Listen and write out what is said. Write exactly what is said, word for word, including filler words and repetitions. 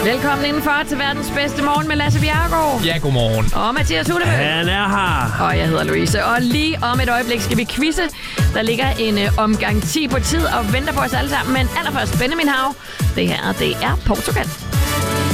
Velkommen indenfor til verdens bedste morgen med Lasse Bjerregaard. Ja, godmorgen. Og Mathias Hullebøl. Han er her. Og jeg hedder Louise. Og lige om et øjeblik skal vi quizze. Der ligger en uh, omgang ti på tid og venter på os alle sammen. Men allerførst Benjamin Hav. Det her, det er Portugal.